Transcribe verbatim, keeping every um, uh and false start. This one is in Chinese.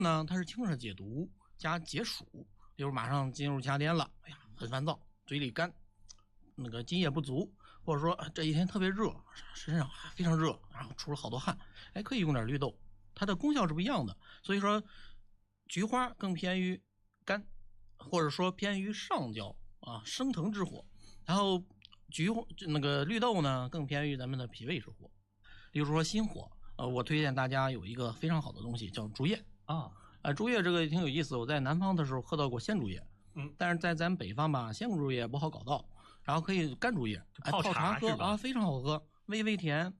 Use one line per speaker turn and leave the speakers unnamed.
呢，它是清热解毒加解暑，比如马上进入夏天了，哎呀，很烦躁，嘴里干，那个津液不足，或者说这一天特别热，身上非常热，然后出了好多汗，哎，可以用点绿豆，它的功效是不一样的。所以说，菊花更偏于肝，或者说偏于上焦啊，升腾之火，然后菊那个绿豆呢，更偏于咱们的脾胃之火。例如说心火，呃，我推荐大家有一个非常好的东西叫竹叶
啊，
呃，竹叶这个挺有意思，我在南方的时候喝到过鲜竹叶，
嗯，
但是在咱北方吧，鲜竹叶不好搞到，然后可以干竹叶，
泡
茶喝啊，非常好喝，微微甜，